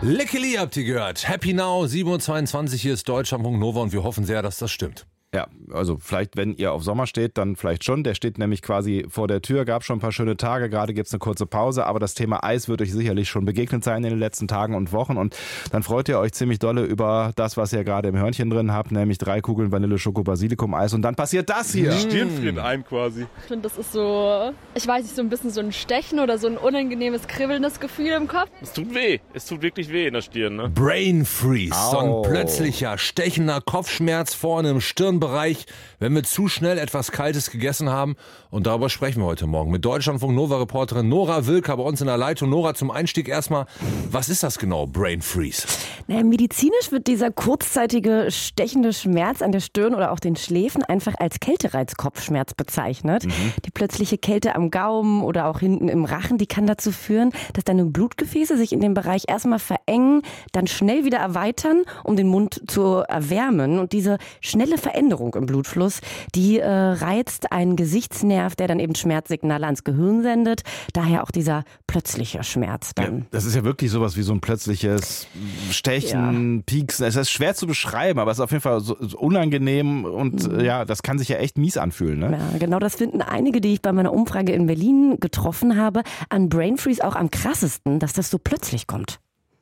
Leckeli habt ihr gehört. Happy Now, 7.22 Uhr, hier ist Deutschlandfunk Nova und wir hoffen sehr, dass das stimmt. Ja, also vielleicht, wenn ihr auf Sommer steht, dann vielleicht schon. Der steht nämlich quasi vor der Tür, gab schon ein paar schöne Tage, gerade gibt es eine kurze Pause, aber das Thema Eis wird euch sicherlich schon begegnet sein in den letzten Tagen und Wochen und dann freut ihr euch ziemlich dolle über das, was ihr gerade im Hörnchen drin habt, nämlich 3 Kugeln Vanille-Schoko-Basilikum-Eis und dann passiert das hier. Stirn friert ein quasi. Ich finde, das ist so, ich weiß nicht, so ein bisschen so ein Stechen oder so ein unangenehmes, kribbelndes Gefühl im Kopf. Es tut weh. Es tut wirklich weh in der Stirn, ne? Brain Freeze, so Au. ein plötzlicher, stechender Kopfschmerz vorne im Stirnbereich, wenn wir zu schnell etwas Kaltes gegessen haben. Und darüber sprechen wir heute Morgen mit Deutschlandfunk Nova-Reporterin Nora Wilker bei uns in der Leitung. Nora, zum Einstieg erstmal, was ist das genau, Brain Freeze? Naja, medizinisch wird dieser kurzzeitige stechende Schmerz an der Stirn oder auch den Schläfen einfach als Kältereiz-Kopfschmerz bezeichnet. Die plötzliche Kälte am Gaumen oder auch hinten im Rachen, die kann dazu führen, dass deine Blutgefäße sich in dem Bereich erstmal verengen, dann schnell wieder erweitern, um den Mund zu erwärmen. Und diese schnelle Veränderung im Blutfluss, die reizt einen Gesichtsnerv, der dann eben Schmerzsignale ans Gehirn sendet. Daher auch dieser plötzliche Schmerz dann. Ja, das ist ja wirklich sowas wie so ein plötzliches Stechen, Pieksen. Es ist schwer zu beschreiben, aber es ist auf jeden Fall so unangenehm und ja, das kann sich ja echt mies anfühlen. Ne? Ja, genau, das finden einige, die ich bei meiner Umfrage in Berlin getroffen habe, an Brain Freeze auch am krassesten, dass das so plötzlich kommt.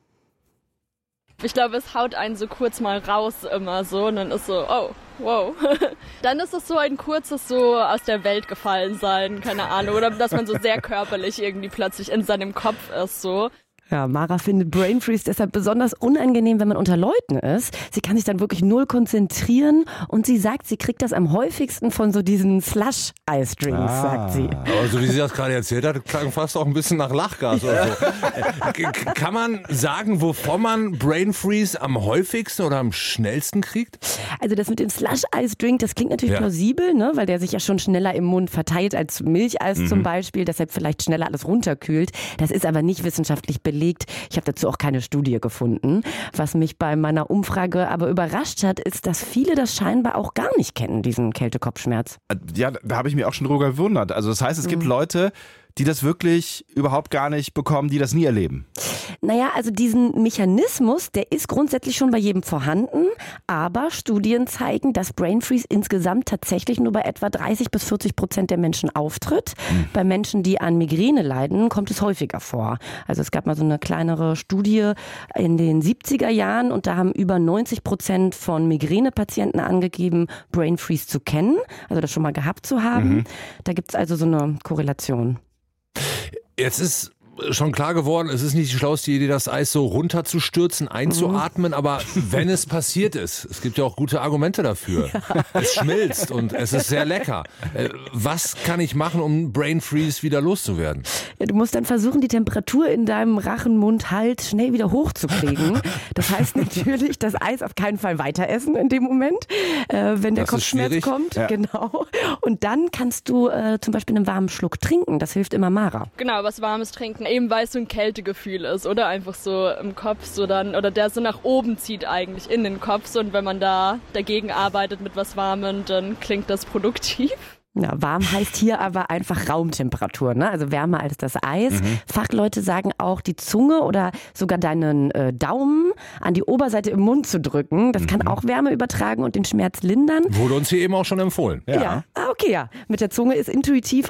Ich glaube, es haut einen so kurz mal raus immer so und dann ist so, oh, wow. Dann ist es so ein kurzes so aus der Welt gefallen sein, keine Ahnung, oder dass man so sehr körperlich irgendwie plötzlich in seinem Kopf ist so. Ja, Mara findet Brain Freeze deshalb besonders unangenehm, wenn man unter Leuten ist. Sie kann sich dann wirklich null konzentrieren und sie sagt, sie kriegt das am häufigsten von so diesen Slush-Eis-Drinks, sagt sie. Aber so wie sie das gerade erzählt hat, klang fast auch ein bisschen nach Lachgas oder so. Kann man sagen, wovon man Brain Freeze am häufigsten oder am schnellsten kriegt? Also das mit dem Slush-Eis-Drink, das klingt natürlich plausibel, ne? Weil der sich ja schon schneller im Mund verteilt als Milcheis zum Beispiel, deshalb vielleicht schneller alles runterkühlt. Das ist aber nicht wissenschaftlich belegt. Ich habe dazu auch keine Studie gefunden. Was mich bei meiner Umfrage aber überrascht hat, ist, dass viele das scheinbar auch gar nicht kennen, diesen Kältekopfschmerz. Ja, da habe ich mich auch schon drüber gewundert. Also das heißt, es gibt Leute, die das wirklich überhaupt gar nicht bekommen, die das nie erleben. Naja, also diesen Mechanismus, der ist grundsätzlich schon bei jedem vorhanden, aber Studien zeigen, dass Brain Freeze insgesamt tatsächlich nur bei etwa 30-40% der Menschen auftritt. Bei Menschen, die an Migräne leiden, kommt es häufiger vor. Also es gab mal so eine kleinere Studie in den 70er Jahren und da haben über 90% von Migränepatienten angegeben, Brain Freeze zu kennen, also das schon mal gehabt zu haben. Da gibt es also so eine Korrelation. Jetzt ist schon klar geworden, es ist nicht die schlauste Idee, das Eis so runterzustürzen, einzuatmen, aber wenn es passiert ist, es gibt ja auch gute Argumente dafür. Ja. Es schmilzt und es ist sehr lecker. Was kann ich machen, um Brain Freeze wieder loszuwerden? Ja, du musst dann versuchen, die Temperatur in deinem Rachenmund-Hals schnell wieder hochzukriegen. Das heißt natürlich, das Eis auf keinen Fall weiter essen in dem Moment, wenn der Kopfschmerz kommt. Ja. Genau. Und dann kannst du zum Beispiel einen warmen Schluck trinken. Das hilft immer Mara. Genau, was Warmes trinken. Eben weil es so ein Kältegefühl ist, oder? Einfach so im Kopf so dann, oder der so nach oben zieht eigentlich in den Kopf so, und wenn man da dagegen arbeitet mit was Warmem, dann klingt das produktiv. Ja, warm heißt hier aber einfach Raumtemperatur, ne? Also wärmer als das Eis. Fachleute sagen auch, die Zunge oder sogar deinen Daumen an die Oberseite im Mund zu drücken. Das kann auch Wärme übertragen und den Schmerz lindern. Wurde uns hier eben auch schon empfohlen. Ja. Okay, ja. Mit der Zunge ist intuitiv